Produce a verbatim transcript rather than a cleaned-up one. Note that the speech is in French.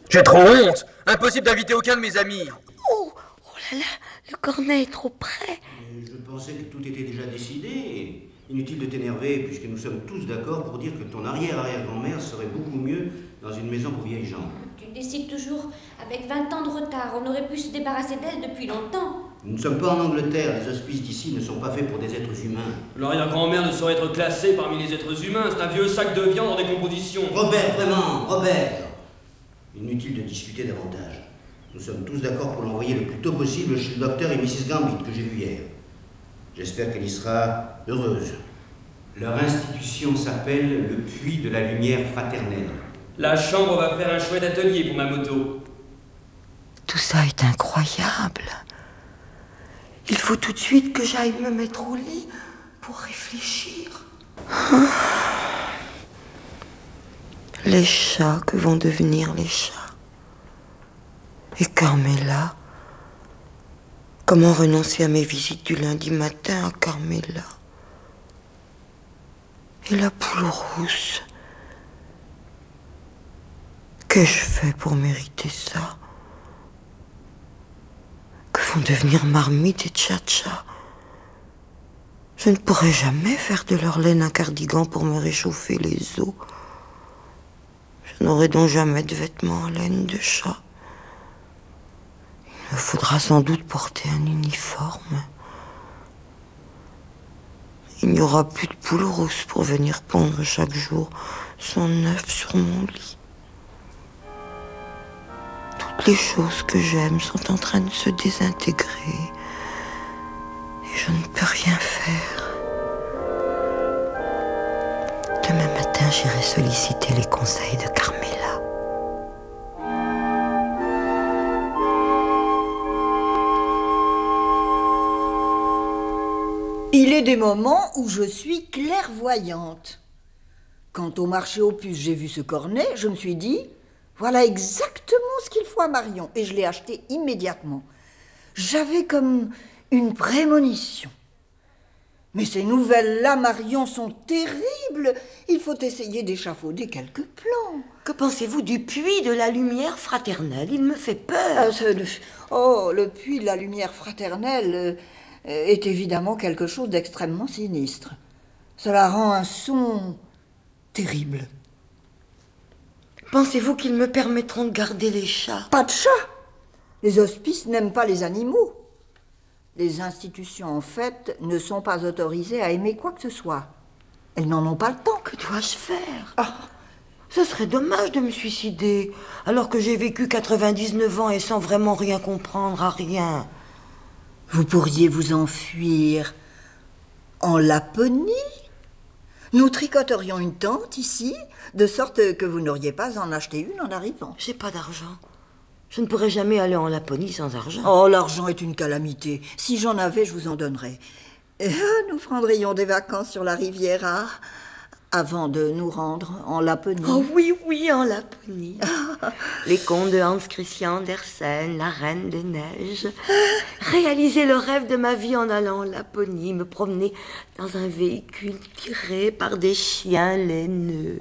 J'ai trop honte. Impossible d'inviter aucun de mes amis. Oh, oh là là, le cornet est trop près. Je pensais que tout était déjà décidé. Inutile de t'énerver, puisque nous sommes tous d'accord pour dire que ton arrière-arrière-grand-mère serait beaucoup mieux dans une maison pour vieilles gens. Tu décides toujours avec vingt ans de retard. On aurait pu se débarrasser d'elle depuis longtemps. Nous ne sommes pas en Angleterre. Les hospices d'ici ne sont pas faits pour des êtres humains. L'arrière-grand-mère ne saurait être classée parmi les êtres humains. C'est un vieux sac de viande en décomposition. Robert, vraiment, Robert. Inutile de discuter davantage. Nous sommes tous d'accord pour l'envoyer le plus tôt possible chez le docteur et missus Gambit que j'ai vu hier. J'espère qu'elle y sera heureuse. Leur institution s'appelle le Puits de la Lumière Fraternelle. La chambre va faire un chouette atelier pour ma moto. Tout ça est incroyable. Il faut tout de suite que j'aille me mettre au lit pour réfléchir. Les chats, que vont devenir les chats? Et Carmela? Comment renoncer à mes visites du lundi matin à Carmela? Et la poule rousse? Qu'ai-je fait pour mériter ça? Que vont devenir Marmite et Tcha-Tcha? Je ne pourrai jamais faire de leur laine un cardigan pour me réchauffer les os. Je n'aurai donc jamais de vêtements en laine de chat. Il me faudra sans doute porter un uniforme. Il n'y aura plus de poule rousse pour venir pondre chaque jour son œuf sur mon lit. Toutes les choses que j'aime sont en train de se désintégrer et je ne peux rien faire. Demain matin, j'irai solliciter les conseils de Carmela. Il est des moments où je suis clairvoyante. Quand au marché aux puces j'ai vu ce cornet, je me suis dit, voilà exactement ce qu'il faut à Marion, et je l'ai acheté immédiatement. J'avais comme une prémonition. Mais ces nouvelles-là, Marion, sont terribles. Il faut essayer d'échafauder quelques plans. Que pensez-vous du puits de la lumière fraternelle? Il me fait peur. Ah, ce- le- oh, le puits de la lumière fraternelle euh, est évidemment quelque chose d'extrêmement sinistre. Cela rend un son terrible. Pensez-vous qu'ils me permettront de garder les chats? Pas de chat. Les hospices n'aiment pas les animaux. Les institutions, en fait, ne sont pas autorisées à aimer quoi que ce soit. Elles n'en ont pas le temps. Que dois-je faire? Ah, Ce serait dommage de me suicider, alors que j'ai vécu quatre-vingt-dix-neuf ans et sans vraiment rien comprendre à rien. vous pourriez vous enfuir en Laponie. Nous tricoterions une tente ici, de sorte que vous n'auriez pas à en acheter une en arrivant. J'ai pas d'argent. Je ne pourrai jamais aller en Laponie sans argent. Oh, l'argent est une calamité. Si j'en avais, je vous en donnerais. Et, ah, nous prendrions des vacances sur la Riviera avant de nous rendre en Laponie. Oh oui, oui, en Laponie. Les contes de Hans Christian Andersen, la Reine des Neiges. Réaliser le rêve de ma vie en allant en Laponie, me promener dans un véhicule tiré par des chiens laineux.